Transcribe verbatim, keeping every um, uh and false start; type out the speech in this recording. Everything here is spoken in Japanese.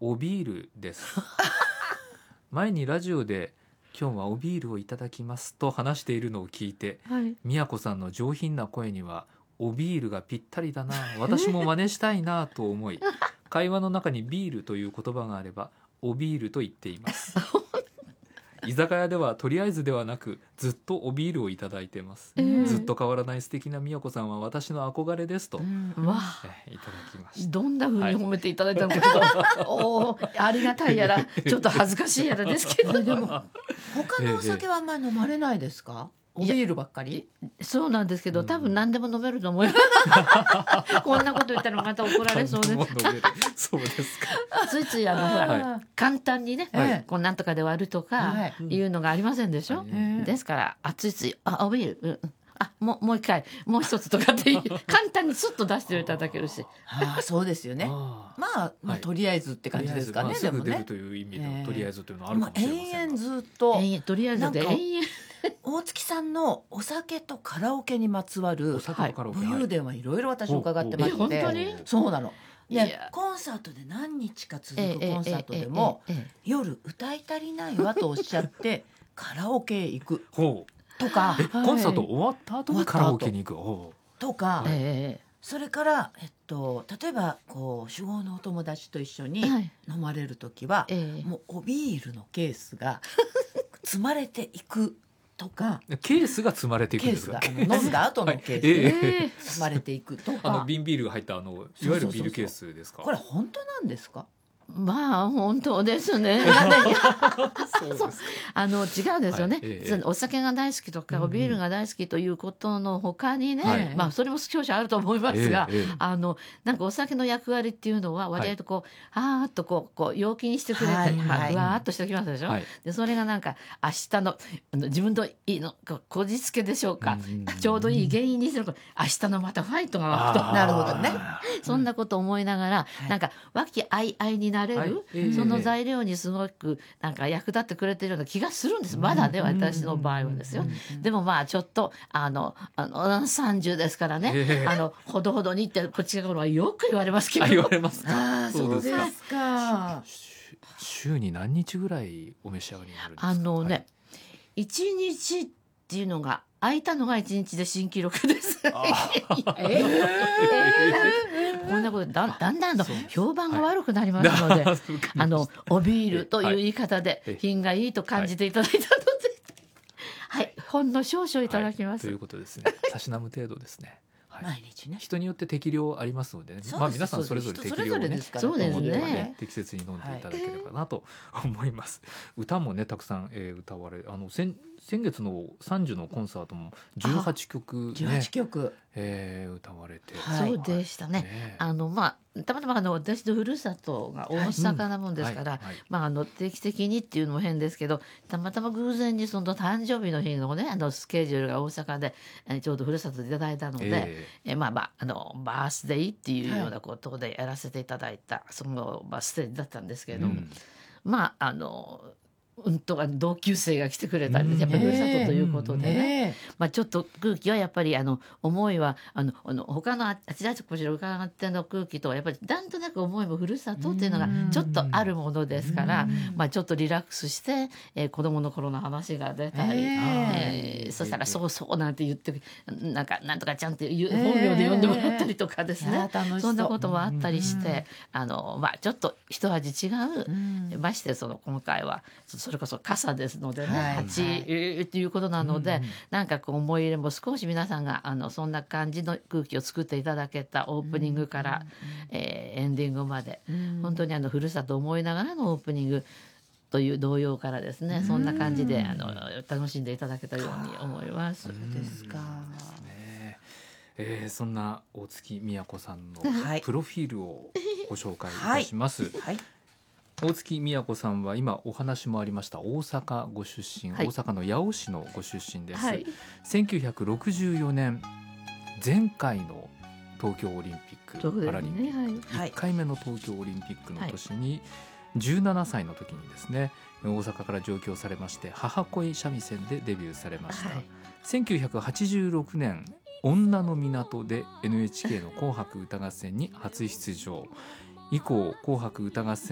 おビールです前にラジオで今日はおビールをいただきますと話しているのを聞いて、 はい、 宮子さんの上品な声にはおビールがぴったりだな、私も真似したいなと思い会話の中にビールという言葉があればおビールと言っています居酒屋ではとりあえずではなくずっとおビールをいただいています、 えー、 ずっと変わらない素敵な宮子さんは私の憧れですと、うん、 わえいただきました。 どんな風に褒めていただいたのかちょっと、はい、おありがたいやらちょっと恥ずかしいやらですけどでも他のお酒はあんまり飲まれないですか？おビールばっかり？ そうなんですけど、多分何でも飲めると思います、こんなこと言ったらまた怒られそうですそうですか。 ついついあの、はい、ほら簡単にね、はい、こうなんとかで割るとか、はい、いうのがありませんでしょ、はい、ですからあついついあおビール、うん、あもうもう一回もう一つとかって簡単にスッと出していただけるしああそうですよね。あまあ、まあ、とりあえずって感じですかね。 まあ、すぐ出るという意味で、えー、とりあえずというのはあるかもしれませんが、 延々ずっと延々とりあえずで延々 大月さんのお酒とカラオケにまつわる武勇伝はいろいろ私伺ってまして、 本当にそうなの。でコンサートで何日か続くコンサートでも夜歌い足りないわとおっしゃってカラオケへ行くとか、 コンサート終わった後にカラオケに行くとか、それから、えっと、例えばこう酒豪のお友達と一緒に飲まれる時は、もうおビールのケースが積まれていくとか、 ケースが積まれていくんですか？ ケースが飲んだ後のケースが積まれていくとか、 あの瓶ビールが入ったあのいわゆるビールケースですか？ これ本当なんですか？ まあ本当ですねあの違うんですよね、はいええ、お酒が大好きとか、うん、ビールが大好きということの他にね、はい、まあそれも少々あると思いますが、ええ、あのなんかお酒の役割っていうのは割合とこう、はい、あーっとこう、こう陽気にしてくれて、はいはい、わーっとしてきますでしょ、はい、でそれがなんか明日の自分のいいのこじつけでしょうか、うん、ちょうどいい原因にすると明日のまたファイトが湧くと、 なるほどね、 そんなこと思いながら、はい、なんか和気あいあいになれる、はいえー、その材料にすごくなんか役立ってくれてるような気がするんです、まだね、うん、私の場合はですよ、うん、でもまあちょっとあのあのさんじゅうですからね、えー、あのほどほどにってこっち側はよく言われますけど、 言われますか？ あそうですか。 週に何日ぐらいお召し上がりになるんですか？ あのね、はい、いちにちっていうのが空いたのがいちにちで新記録です。えー、こんなこと だ, だんだんと評判が悪くなりますので、はい、あのおビールという言い方で品がいいと感じていただいたので、はい、はい、ほんの少々いただきます、 はい、ということですね。たしなむ程度ですね。はい、 毎日ね、 人によって適量ありますのでね、まあ、皆さんそれぞれ適量をね、 そうですね、 適切に飲んでいただければなと思います、はい、歌もねたくさん、えー、歌われ、あの先先月のさんじゅのコンサートもじゅうはちきょく、ね、 じゅうはちきょく、 えー、歌われて、 はい、そうでしたね、ね、あのまあたまたまあの私のふるさとが大阪なもんですから、はいうんはいはい、まあ、あの定期的にっていうのも変ですけど、たまたま偶然にその誕生日の日のねあのスケジュールが大阪で、えー、ちょうどふるさとでいただいたので、えーえー、まあまああのバースデーっていうようなことでやらせていただいた、はい、その、まあ、ステージだったんですけれども、うん、まああのうんとか同級生が来てくれたり、やっぱりふるさとということでね、まあ、ちょっと空気はやっぱりあの思いはあのあの他のあちらこちら伺っての空気とはやっぱりなんとなく思いもふるさとっていうのがちょっとあるものですから、まあ、ちょっとリラックスして、えー、子供の頃の話が出たり、えー、そしたらそうそうなんて言ってなんかなんとかちゃんっていう本名で呼んでもらったりとかですね、そんなこともあったりして、あの、まあ、ちょっと一味違う、ましてその今回はそれこそ傘ですのでね、はい、鉢、はい、っていうことなので、うんうん、なんかこう思い入れも少し皆さんがあのそんな感じの空気を作っていただけたオープニングから、うんえー、エンディングまで、うん、本当にあのふるさとを思いながらのオープニングという童謡からですね、うん、そんな感じであの楽しんでいただけたように思います。 そうですか、 ねえー、そんな大月みやこさんのプロフィールをご紹介いたします、はいはい、大月みやこさんは今お話もありました大阪ご出身、はい、大阪の八尾市のご出身です、はい、せんきゅうひゃくろくじゅうよねん前回の東京オリンピック、ね、パラリンピック、はい、いっかいめの東京オリンピックの年にじゅうななさいの時にですね、大阪から上京されまして母恋三味線でデビューされました、はい、せんきゅうひゃくはちじゅうろくねん女の港で エヌエイチケー の紅白歌合戦に初出場以降紅白歌合戦